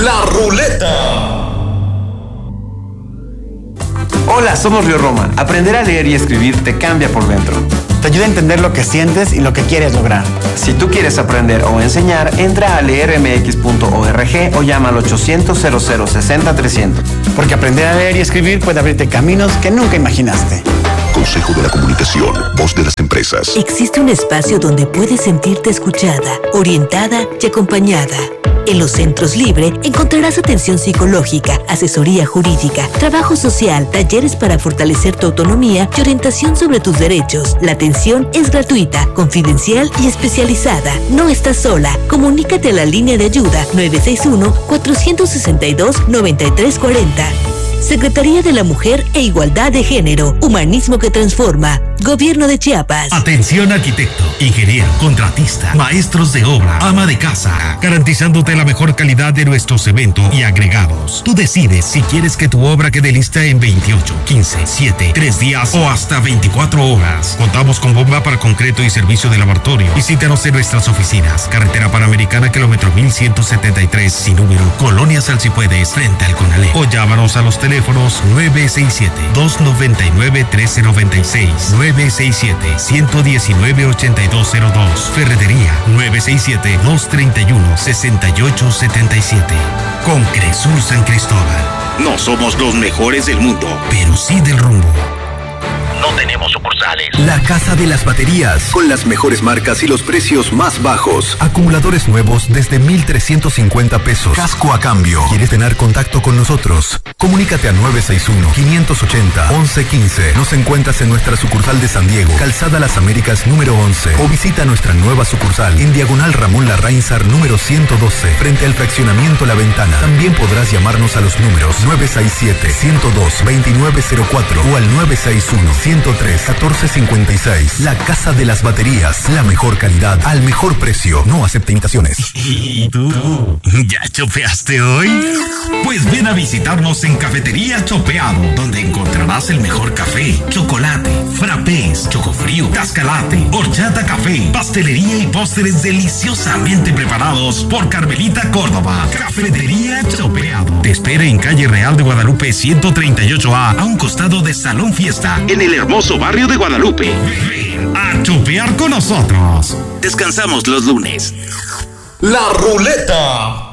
La Ruleta. Hola, somos Río Roma. Aprender a leer y escribir te cambia por dentro. Te ayuda a entender lo que sientes y lo que quieres lograr. Si tú quieres aprender o enseñar, entra a leermx.org o llama al 800-00-60-300. Porque aprender a leer y escribir puede abrirte caminos que nunca imaginaste. Consejo de la Comunicación, voz de las empresas. Existe un espacio donde puedes sentirte escuchada, orientada y acompañada. En los Centros Libre encontrarás atención psicológica, asesoría jurídica, trabajo social, talleres para fortalecer tu autonomía y orientación sobre tus derechos. La atención es gratuita, confidencial y especializada. No estás sola. Comunícate a la línea de ayuda 961-462-9340. Secretaría de la Mujer e Igualdad de Género. Humanismo que transforma. Gobierno de Chiapas. Atención arquitecto, ingeniero, contratista, maestros de obra, ama de casa, garantizándote la mejor calidad de nuestros eventos y agregados. Tú decides si quieres que tu obra quede lista en 28, 15, 7, 3 días o hasta 24 horas. Contamos con bomba para concreto y servicio de laboratorio. Visítanos en nuestras oficinas. Carretera Panamericana, kilómetro 1173, sin número, Colonia Salsipuedes, frente al Conalé. O llámanos a los teléfonos 967-299-1396, 967-119-8202. Ferretería 967-231-6877. Con Cresur San Cristóbal. No somos los mejores del mundo, pero sí del rumbo. No tenemos sucursales. La Casa de las Baterías, con las mejores marcas y los precios más bajos. Acumuladores nuevos desde 1,350 pesos. Casco a cambio. ¿Quieres tener contacto con nosotros? Comunícate a 961-580-1115. Nos encuentras en nuestra sucursal de San Diego, Calzada Las Américas número 11. O visita nuestra nueva sucursal en Diagonal Ramón Larrainzar número 112, frente al fraccionamiento La Ventana. También podrás llamarnos a los números 967-102-2904 o al 961-103-1456. La Casa de las Baterías. La mejor calidad al mejor precio. No acepta imitaciones. ¿Y tú? ¿Ya chopeaste hoy? Pues ven a visitarnos en Cafetería Chopeado, donde encontrarás el mejor café, chocolate, frappés, chocofrío, cascalate, horchata café, pastelería y postres deliciosamente preparados por Carmelita Córdoba. Cafetería Chopeado te espera en Calle Real de Guadalupe 138A, a un costado de Salón Fiesta, en el hermoso barrio de Guadalupe. Ven a chopear con nosotros. Descansamos los lunes. La Ruleta.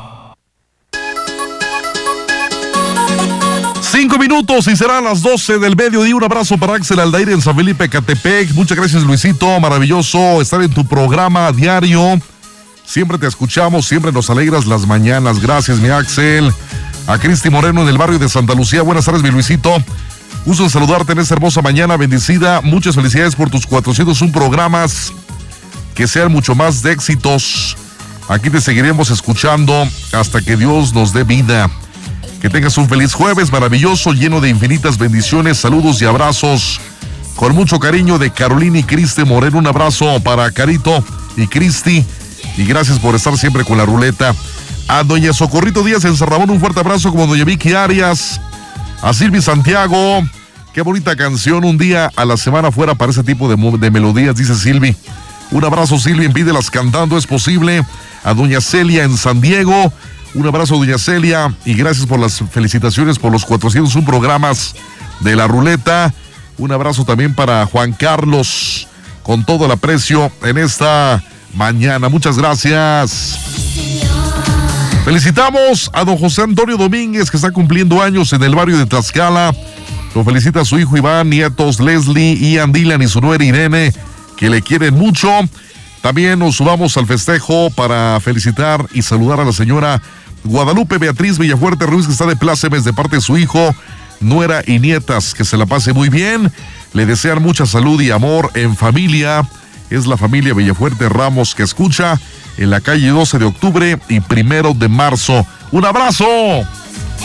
5 minutos y serán las 12 del mediodía. Un abrazo para Axel Aldair en San Felipe, Catepec. Muchas gracias, Luisito. Maravilloso estar en tu programa diario. Siempre te escuchamos, siempre nos alegras las mañanas. Gracias, mi Axel. A Cristi Moreno en el barrio de Santa Lucía. Buenas tardes, mi Luisito. Gusto en saludarte en esta hermosa mañana bendecida. Muchas felicidades por tus 401 programas. Que sean mucho más de éxitos. Aquí te seguiremos escuchando hasta que Dios nos dé vida. Que tengas un feliz jueves maravilloso, lleno de infinitas bendiciones, saludos y abrazos. Con mucho cariño de Carolina y Cristi Moreno. Un abrazo para Carito y Cristi. Y gracias por estar siempre con la ruleta. A doña Socorrito Díaz en San Ramón, un fuerte abrazo, como doña Vicky Arias. A Silvi Santiago. Qué bonita canción, un día a la semana fuera para ese tipo de melodías, dice Silvi. Un abrazo, Silvi, pídelas cantando, es posible. A doña Celia en San Diego. Un abrazo, doña Celia, y gracias por las felicitaciones por los 401 programas de la ruleta. Un abrazo también para Juan Carlos, con todo el aprecio en esta mañana. Muchas gracias. Felicitamos a don José Antonio Domínguez, que está cumpliendo años en el barrio de Tlaxcala. Lo felicita a su hijo Iván, nietos Leslie, Ian, Dylan y su nuera Irene, que le quieren mucho. También nos subamos al festejo para felicitar y saludar a la señora Guadalupe Beatriz Villafuerte Ruiz, que está de plácemes de parte de su hijo, nuera y nietas. Que se la pase muy bien. Le desean mucha salud y amor en familia. Es la familia Villafuerte Ramos que escucha en la calle 12 de octubre y 1 de marzo. ¡Un abrazo!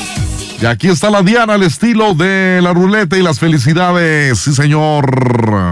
Y aquí está la Diana al estilo de la ruleta y las felicidades. Sí, señor.